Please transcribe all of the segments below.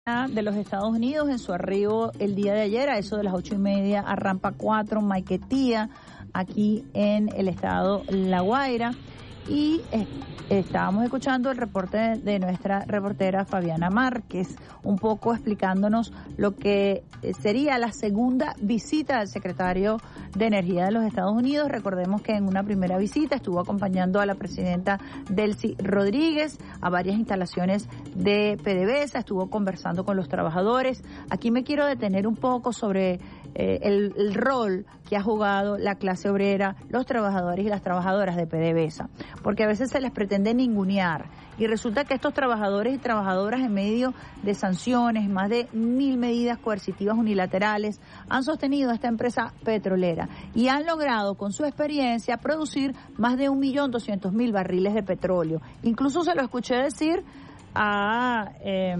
de los Estados Unidos en su arribo el día de ayer a eso de las 8:30 a Rampa 4, Maiquetía, aquí en el estado La Guaira, y estábamos escuchando el reporte de nuestra reportera Fabiana Márquez, un poco explicándonos lo que sería la segunda visita del secretario de Energía de los Estados Unidos. Recordemos que en una primera visita estuvo acompañando a la presidenta Delcy Rodríguez a varias instalaciones de PDVSA, estuvo conversando con los trabajadores. Aquí me quiero detener un poco sobre el rol que ha jugado la clase obrera, los trabajadores y las trabajadoras de PDVSA, porque a veces se les pretende ningunear y resulta que estos trabajadores y trabajadoras, en medio de sanciones, más de 1.000 medidas coercitivas unilaterales, han sostenido a esta empresa petrolera y han logrado con su experiencia producir más de 1.200.000 barriles de petróleo. Incluso se lo escuché decir a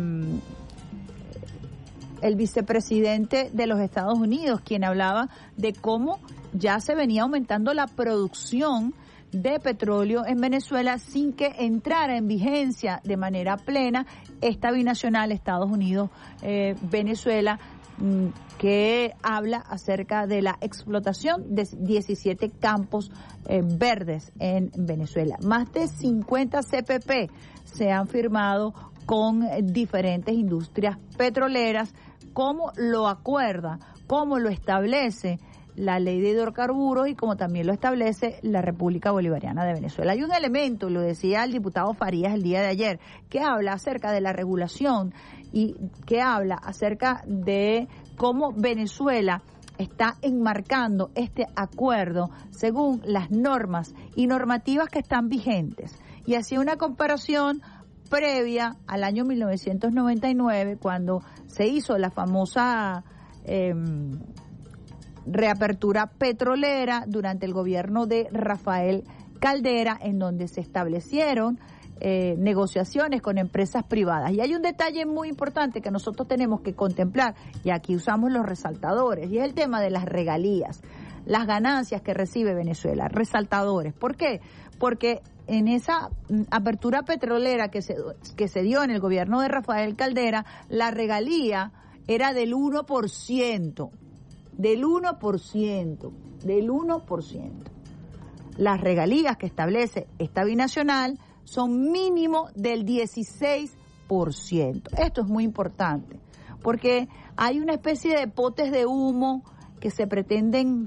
el vicepresidente de los Estados Unidos, quien hablaba de cómo ya se venía aumentando la producción de petróleo en Venezuela sin que entrara en vigencia de manera plena esta binacional Estados Unidos-Venezuela, que habla acerca de la explotación de 17 campos verdes en Venezuela. Más de 50 CPP se han firmado con diferentes industrias petroleras, como lo acuerda, como lo establece la ley de hidrocarburos y como también lo establece la República Bolivariana de Venezuela. Hay un elemento, lo decía el diputado Farías el día de ayer, que habla acerca de la regulación y que habla acerca de cómo Venezuela está enmarcando este acuerdo según las normas y normativas que están vigentes. Y hacía una comparación previa al año 1999, cuando se hizo la famosa reapertura petrolera durante el gobierno de Rafael Caldera, en donde se establecieron negociaciones con empresas privadas. Y hay un detalle muy importante que nosotros tenemos que contemplar, y aquí usamos los resaltadores, y es el tema de las regalías, las ganancias que recibe Venezuela, resaltadores. ¿Por qué? Porque en esa apertura petrolera que se dio en el gobierno de Rafael Caldera, la regalía era del 1%, del 1%. Las regalías que establece esta binacional son mínimo del 16%. Esto es muy importante, porque hay una especie de potes de humo que se pretenden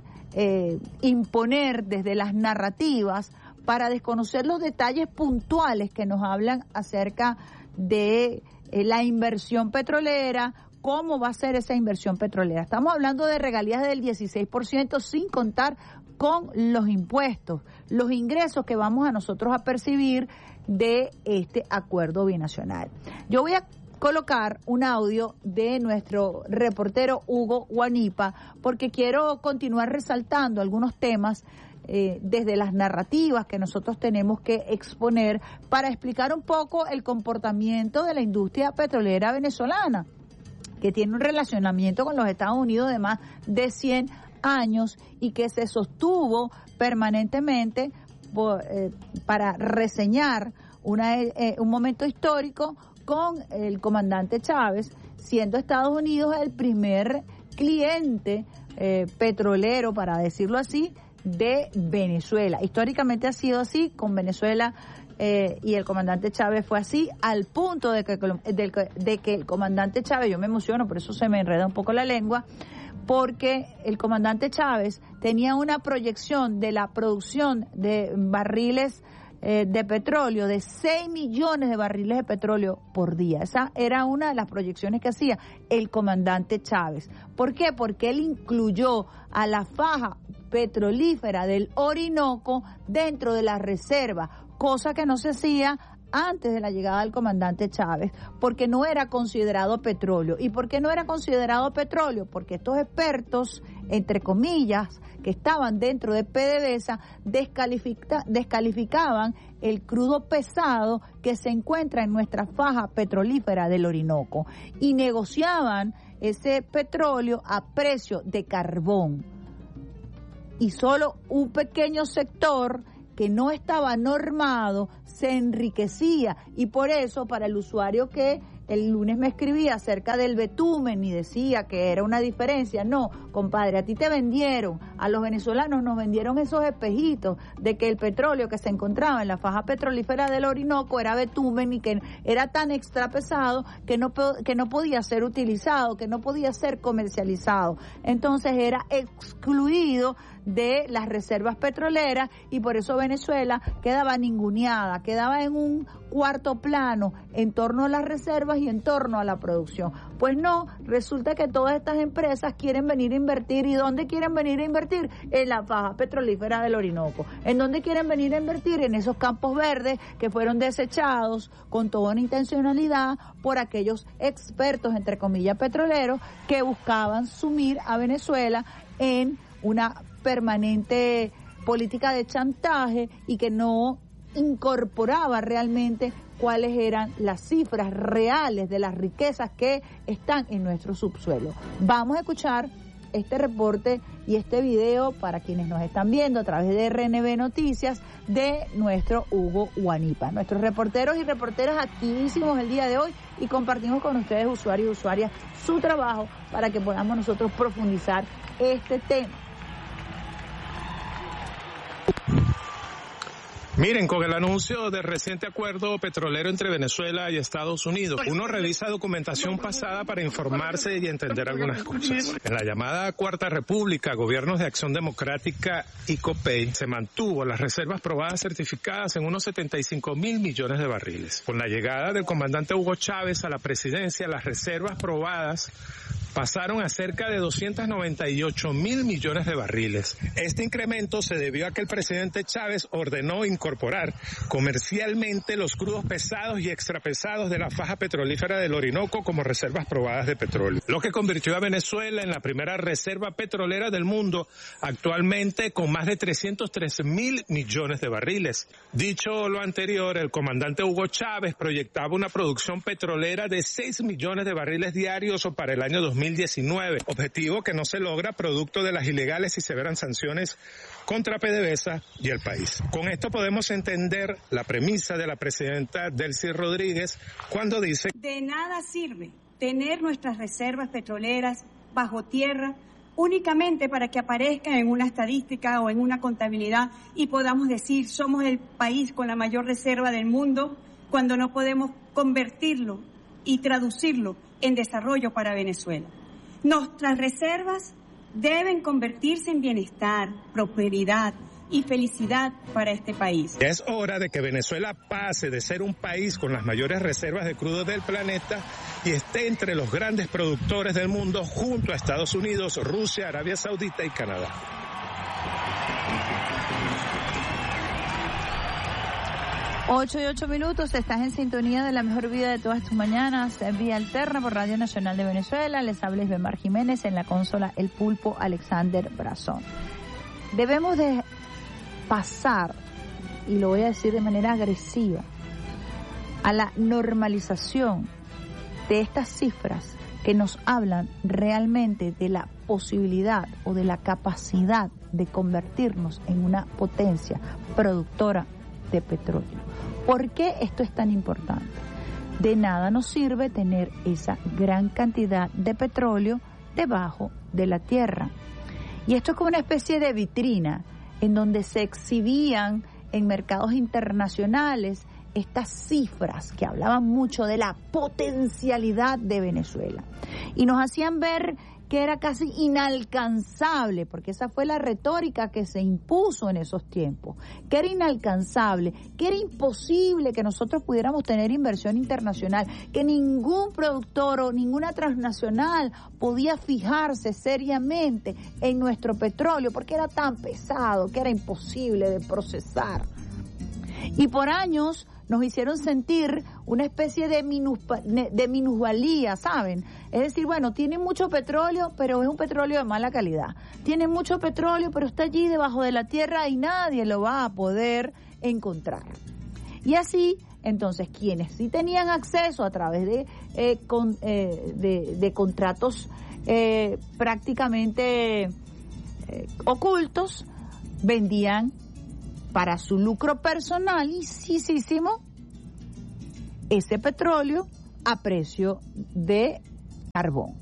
imponer desde las narrativas para desconocer los detalles puntuales que nos hablan acerca de la inversión petrolera, cómo va a ser esa inversión petrolera. Estamos hablando de regalías del 16% sin contar con los impuestos, los ingresos que vamos a nosotros a percibir de este acuerdo binacional. Yo voy a colocar un audio de nuestro reportero Hugo Guanipa, porque quiero continuar resaltando algunos temas desde las narrativas que nosotros tenemos que exponer para explicar un poco el comportamiento de la industria petrolera venezolana, que tiene un relacionamiento con los Estados Unidos de más de 100 años y que se sostuvo permanentemente para reseñar un momento histórico con el comandante Chávez, siendo Estados Unidos el primer cliente petrolero, para decirlo así, de Venezuela. Históricamente ha sido así con Venezuela, y el comandante Chávez fue así, al punto de que el comandante Chávez, yo me emociono, por eso se me enreda un poco la lengua, porque el comandante Chávez tenía una proyección de la producción de barriles de petróleo de 6 millones de barriles de petróleo por día. Esa era una de las proyecciones que hacía el comandante Chávez. ¿Por qué? Porque él incluyó a la faja petrolífera del Orinoco dentro de la reserva, cosa que no se hacía antes de la llegada del comandante Chávez, porque no era considerado petróleo. ¿Y por qué no era considerado petróleo? Porque estos expertos, entre comillas, que estaban dentro de PDVSA, descalificaban el crudo pesado que se encuentra en nuestra faja petrolífera del Orinoco y negociaban ese petróleo a precio de carbón. Y solo un pequeño sector que no estaba normado se enriquecía, y por eso para el usuario que el lunes me escribía acerca del betumen y decía que era una diferencia. No, compadre, a ti te vendieron, a los venezolanos nos vendieron esos espejitos de que el petróleo que se encontraba en la faja petrolífera del Orinoco era betumen y que era tan extra pesado que no podía ser utilizado, que no podía ser comercializado. Entonces era excluido de las reservas petroleras y por eso Venezuela quedaba ninguneada, quedaba en un cuarto plano en torno a las reservas y en torno a la producción. Pues no, resulta que todas estas empresas quieren venir a invertir. ¿Y dónde quieren venir a invertir? En la faja petrolífera del Orinoco. ¿En dónde quieren venir a invertir? En esos campos verdes que fueron desechados con toda una intencionalidad por aquellos expertos, entre comillas, petroleros, que buscaban sumir a Venezuela en una permanente política de chantaje y que no incorporaba realmente cuáles eran las cifras reales de las riquezas que están en nuestro subsuelo. Vamos a escuchar este reporte y este video para quienes nos están viendo a través de RNB Noticias de nuestro Hugo Huanipa. Nuestros reporteros y reporteras activísimos el día de hoy y compartimos con ustedes, usuarios y usuarias, su trabajo para que podamos nosotros profundizar este tema. Miren, con el anuncio del reciente acuerdo petrolero entre Venezuela y Estados Unidos, uno revisa documentación pasada para informarse y entender algunas cosas. En la llamada Cuarta República, Gobiernos de Acción Democrática y COPEI, se mantuvo las reservas probadas certificadas en unos 75.000 millones de barriles. Con la llegada del comandante Hugo Chávez a la presidencia, las reservas probadas pasaron a cerca de 298.000 millones de barriles. Este incremento se debió a que el presidente Chávez ordenó incorporar comercialmente los crudos pesados y extrapesados de la faja petrolífera del Orinoco como reservas probadas de petróleo, lo que convirtió a Venezuela en la primera reserva petrolera del mundo, actualmente con más de 313.000 millones de barriles. Dicho lo anterior, el comandante Hugo Chávez proyectaba una producción petrolera de 6 millones de barriles diarios para el año 2019, objetivo que no se logra producto de las ilegales y severas sanciones contra PDVSA y el país. Con esto podemos entender la premisa de la presidenta Delcy Rodríguez cuando dice: de nada sirve tener nuestras reservas petroleras bajo tierra únicamente para que aparezcan en una estadística o en una contabilidad y podamos decir somos el país con la mayor reserva del mundo, cuando no podemos convertirlo y traducirlo en desarrollo para Venezuela. Nuestras reservas deben convertirse en bienestar, prosperidad y felicidad para este país. Es hora de que Venezuela pase de ser un país con las mayores reservas de crudo del planeta y esté entre los grandes productores del mundo junto a Estados Unidos, Rusia, Arabia Saudita y Canadá. 8:08, estás en sintonía de la mejor vida de todas tus mañanas, Vía Alterna por Radio Nacional de Venezuela. Les habla Isbemar Jiménez, en la consola el pulpo Alexander Brazón. Debemos de pasar, y lo voy a decir de manera agresiva, a la normalización de estas cifras que nos hablan realmente de la posibilidad o de la capacidad de convertirnos en una potencia productora de petróleo. ¿Por qué esto es tan importante? De nada nos sirve tener esa gran cantidad de petróleo debajo de la tierra. Y esto es como una especie de vitrina en donde se exhibían en mercados internacionales estas cifras que hablaban mucho de la potencialidad de Venezuela. Y nos hacían ver que era casi inalcanzable, porque esa fue la retórica que se impuso en esos tiempos, que era inalcanzable, que era imposible que nosotros pudiéramos tener inversión internacional, que ningún productor o ninguna transnacional podía fijarse seriamente en nuestro petróleo, porque era tan pesado, que era imposible de procesar. Y por años nos hicieron sentir una especie de minusvalía, ¿saben? Es decir, bueno, tienen mucho petróleo, pero es un petróleo de mala calidad. Tienen mucho petróleo, pero está allí debajo de la tierra y nadie lo va a poder encontrar. Y así, entonces, quienes sí tenían acceso a través de contratos prácticamente ocultos, vendían para su lucro personal y ese petróleo a precio de carbón.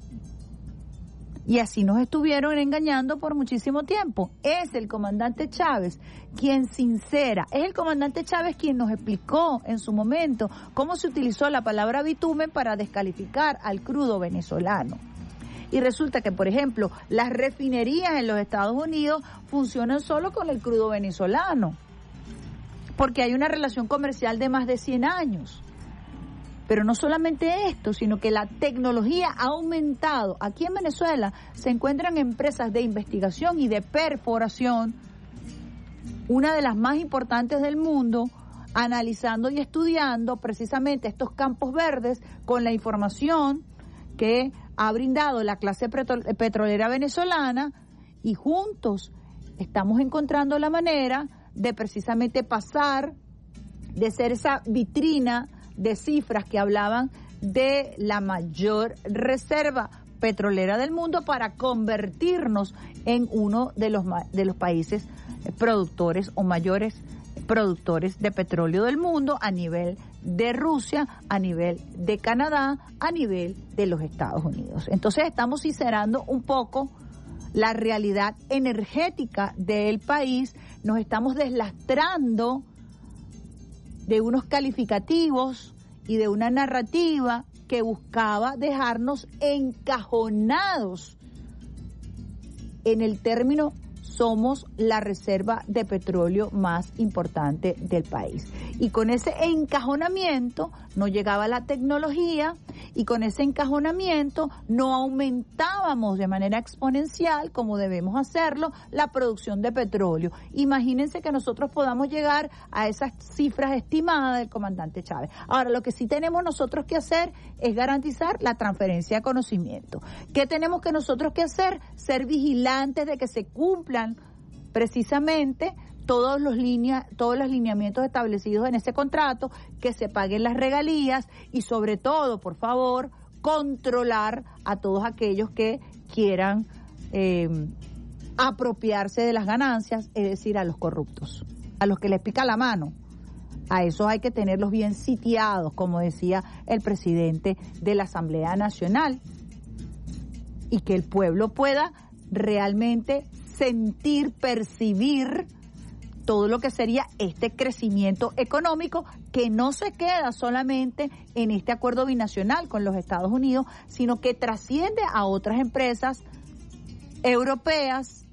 Y así nos estuvieron engañando por muchísimo tiempo. Es el comandante Chávez quien sincera, es el comandante Chávez quien nos explicó en su momento cómo se utilizó la palabra bitumen para descalificar al crudo venezolano. Y resulta que, por ejemplo, las refinerías en los Estados Unidos funcionan solo con el crudo venezolano, porque hay una relación comercial de más de 100 años. Pero no solamente esto, sino que la tecnología ha aumentado. Aquí en Venezuela se encuentran empresas de investigación y de perforación, una de las más importantes del mundo, analizando y estudiando precisamente estos campos verdes con la información que ha brindado la clase petrolera venezolana, y juntos estamos encontrando la manera de precisamente pasar de ser esa vitrina de cifras que hablaban de la mayor reserva petrolera del mundo para convertirnos en uno de los países productores o mayores productores de petróleo del mundo, a nivel de Rusia, a nivel de Canadá, a nivel de los Estados Unidos. Entonces estamos sincerando un poco la realidad energética del país, nos estamos deslastrando de unos calificativos y de una narrativa que buscaba dejarnos encajonados en el término somos la reserva de petróleo más importante del país. Y con ese encajonamiento no llegaba la tecnología, y con ese encajonamiento no aumentábamos de manera exponencial, como debemos hacerlo, la producción de petróleo. Imagínense que nosotros podamos llegar a esas cifras estimadas del comandante Chávez. Ahora, lo que sí tenemos nosotros que hacer es garantizar la transferencia de conocimiento. ¿Qué tenemos que nosotros que hacer? Ser vigilantes de que se cumplan precisamente todos los lineamientos establecidos en ese contrato, que se paguen las regalías y sobre todo, por favor, controlar a todos aquellos que quieran apropiarse de las ganancias, es decir, a los corruptos, a los que les pica la mano. A esos hay que tenerlos bien sitiados, como decía el presidente de la Asamblea Nacional, y que el pueblo pueda realmente sentir, percibir todo lo que sería este crecimiento económico, que no se queda solamente en este acuerdo binacional con los Estados Unidos, sino que trasciende a otras empresas europeas,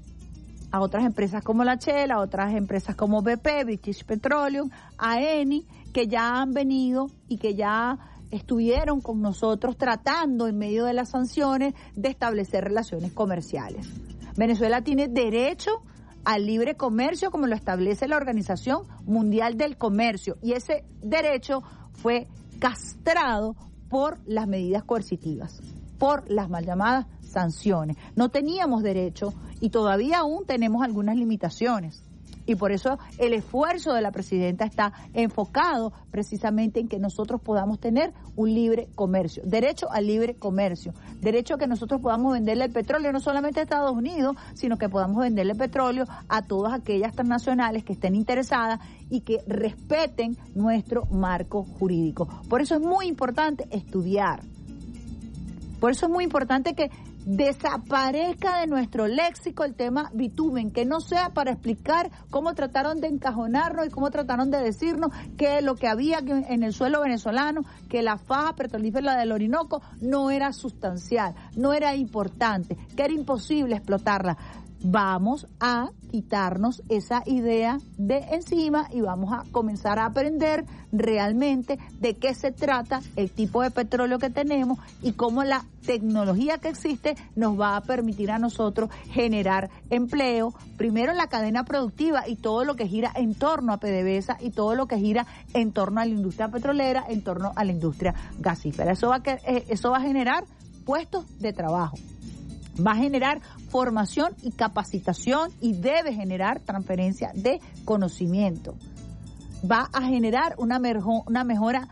a otras empresas como la Shell, a otras empresas como BP, British Petroleum, a Eni, que ya han venido y que ya estuvieron con nosotros tratando en medio de las sanciones de establecer relaciones comerciales. Venezuela tiene derecho al libre comercio como lo establece la Organización Mundial del Comercio, y ese derecho fue castrado por las medidas coercitivas, por las mal llamadas sanciones. No teníamos derecho y todavía aún tenemos algunas limitaciones. Y por eso el esfuerzo de la presidenta está enfocado precisamente en que nosotros podamos tener un libre comercio, derecho al libre comercio, derecho a que nosotros podamos venderle el petróleo no solamente a Estados Unidos, sino que podamos venderle petróleo a todas aquellas transnacionales que estén interesadas y que respeten nuestro marco jurídico. Por eso es muy importante estudiar. Por eso es muy importante que desaparezca de nuestro léxico el tema bitumen, que no sea para explicar cómo trataron de encajonarnos y cómo trataron de decirnos que lo que había en el suelo venezolano, que la faja petrolífera del Orinoco no era sustancial, no era importante, que era imposible explotarla. Vamos a quitarnos esa idea de encima y vamos a comenzar a aprender realmente de qué se trata el tipo de petróleo que tenemos y cómo la tecnología que existe nos va a permitir a nosotros generar empleo, primero en la cadena productiva y todo lo que gira en torno a PDVSA y todo lo que gira en torno a la industria petrolera, en torno a la industria gasífera. Eso va a generar puestos de trabajo. Va a generar formación y capacitación y debe generar transferencia de conocimiento. Va a generar una mejora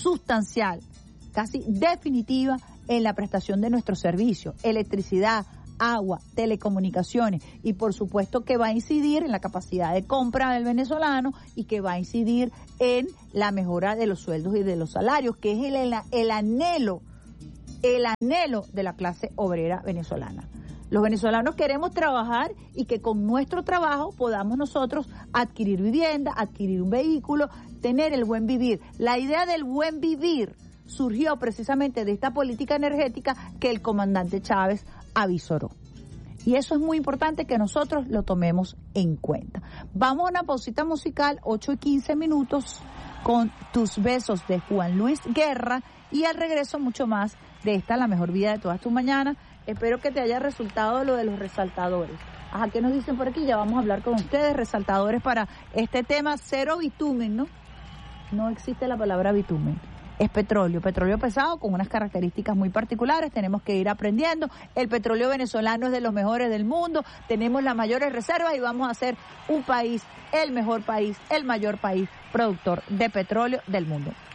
sustancial, casi definitiva, en la prestación de nuestros servicios, electricidad, agua, telecomunicaciones, y por supuesto que va a incidir en la capacidad de compra del venezolano y que va a incidir en la mejora de los sueldos y de los salarios, que es el anhelo de la clase obrera venezolana. Los venezolanos queremos trabajar y que con nuestro trabajo podamos nosotros adquirir vivienda, adquirir un vehículo, tener el buen vivir. La idea del buen vivir surgió precisamente de esta política energética que el comandante Chávez avisoró. Y eso es muy importante que nosotros lo tomemos en cuenta. Vamos a una pausita musical, 8:15, con Tus besos de Juan Luis Guerra, y al regreso mucho más de esta La Mejor Vida de todas tus mañanas. Espero que te haya resultado lo de los resaltadores. Ajá, ¿qué nos dicen por aquí? Ya vamos a hablar con ustedes, resaltadores para este tema. Cero bitumen, ¿no? No existe la palabra bitumen. Es petróleo pesado con unas características muy particulares, tenemos que ir aprendiendo. El petróleo venezolano es de los mejores del mundo, tenemos las mayores reservas y vamos a ser un país, el mejor país, el mayor país productor de petróleo del mundo.